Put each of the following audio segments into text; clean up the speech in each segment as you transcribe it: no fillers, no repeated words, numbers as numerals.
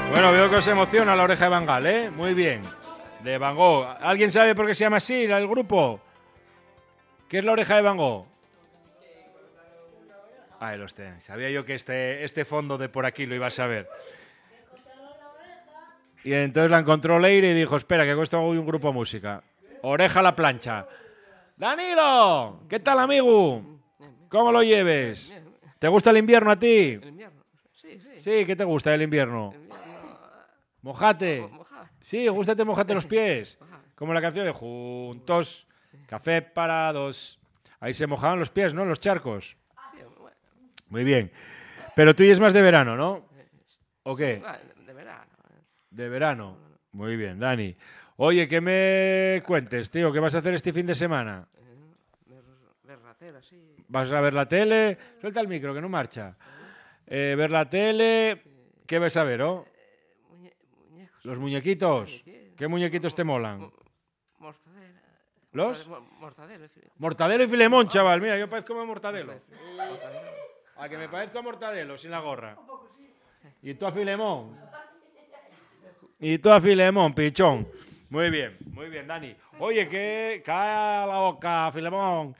Bueno, veo que os emociona la oreja de Van Gaal, ¿eh? Muy bien. De Van Gogh. ¿Alguien sabe por qué se llama así el grupo? ¿Qué es la oreja de Van Gogh? Ahí los tenéis. Sabía yo que este fondo de por aquí lo iba a saber. Y entonces la encontró Leire y dijo, espera, que con esto hago un grupo de música. Oreja a la plancha. ¡Danilo! ¿Qué tal, amigo? ¿Cómo lo lleves? ¿Te gusta el invierno a ti? ¿El invierno? Sí, sí. Sí, ¿qué te gusta el invierno? El invierno... Mojate. Mojar. Sí, gústate mojate los pies. Como la canción de Juntos, café para dos. Ahí se mojaban los pies, ¿no? Los charcos. Sí, bueno. Muy bien. Pero tú y es más de verano, ¿no? ¿O qué? De verano. De verano. Muy bien, Dani. Oye, ¿qué me cuentes, tío? ¿Qué vas a hacer este fin de semana? Ver la tele, sí. ¿Vas a ver la tele? Suelta el micro, que no marcha. Ver la tele... ¿Qué vas a ver, oh? Muñecos. Los muñequitos. ¿Qué muñequitos te molan? Mortadela. ¿Los? Mortadelo. Mortadelo y Filemón, chaval. Mira, yo parezco a Mortadelo. A que me parezco a Mortadelo, sin la gorra. Y tú a Filemón. Y tú a Filemón, pichón. Muy bien, Dani. Oye, que cae la boca, Filemón.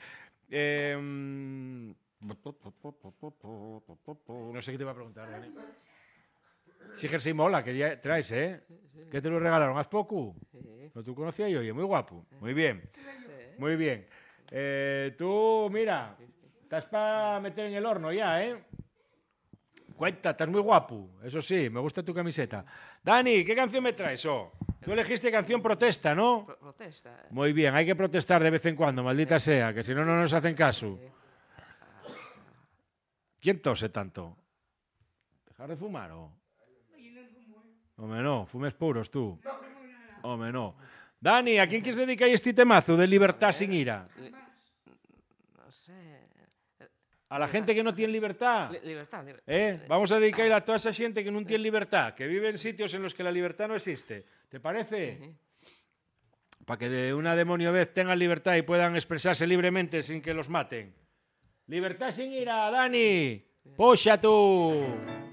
No sé qué te iba a preguntar, Dani. Sí, jersey mola, que ya traes, ¿eh? ¿Qué te lo regalaron? ¿Haz poco? ¿No tú conocías yo? Oye, muy guapo. Muy bien. Muy bien. Tú, mira, estás para meter en el horno ya, ¿eh? Cuenta, estás muy guapo. Eso sí, me gusta tu camiseta. Dani, ¿qué canción me traes? Oh, tú elegiste canción protesta, ¿no? Protesta. Muy bien, hay que protestar de vez en cuando, maldita sea, que si no, no nos hacen caso. ¿Quién tose tanto? ¿Dejar de fumar o...? Home, no, fumes puros tú. Home, no. Dani, ¿a quién quieres dedicar este temazo de Libertad sin ira? No sé. A la gente que no tiene libertad. Libertad. Vamos a dedicarle a toda esa gente que no tiene libertad, que vive en sitios en los que la libertad no existe. ¿Te parece? Para que de una demonio vez tengan libertad y puedan expresarse libremente sin que los maten. Libertad sin ira, Dani. ¡Poxa tú!